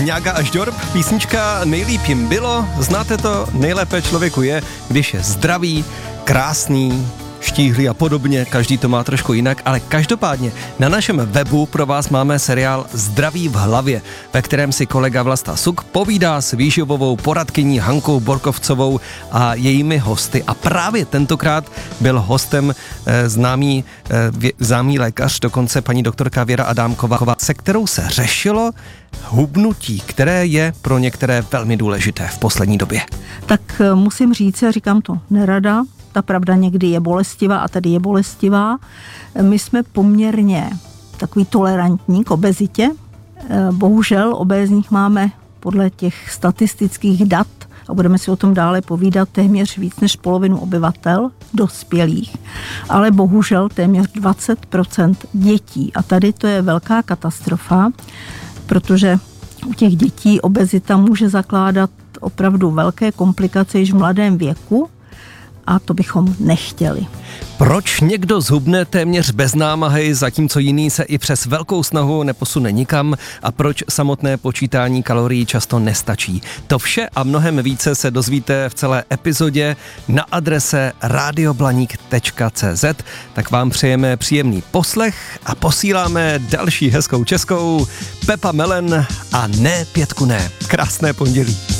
Mňága a Žďorb, písnička Nejlíp jim bylo, znáte to, nejlépe člověku je, když je zdravý, krásný, štíhlý a podobně, každý to má trošku jinak, ale každopádně na našem webu pro vás máme seriál Zdraví v hlavě, ve kterém si kolega Vlasta Suk povídá s výživovou poradkyní Hankou Borkovcovou a jejími hosty. A právě tentokrát byl hostem známý lékař, dokonce paní doktorka Věra Adámková, se kterou se řešilo hubnutí, které je pro některé velmi důležité v poslední době. Tak musím říct, a říkám to nerada, ta pravda někdy je bolestivá a tady je bolestivá. My jsme poměrně takový tolerantní k obezitě. Bohužel obézních máme podle těch statistických dat, a budeme si o tom dále povídat, téměř víc než polovinu obyvatel dospělých, ale bohužel téměř 20% dětí. A tady to je velká katastrofa, protože u těch dětí obezita může zakládat opravdu velké komplikace již v mladém věku, a to bychom nechtěli. Proč někdo zhubne téměř bez námahy, zatímco jiný se i přes velkou snahu neposune nikam a proč samotné počítání kalorií často nestačí? To vše a mnohem více se dozvíte v celé epizodě na adrese radioblaník.cz. Tak vám přejeme příjemný poslech a posíláme další hezkou českou Pepa Melen a ne 5 ne. Krásné pondělí.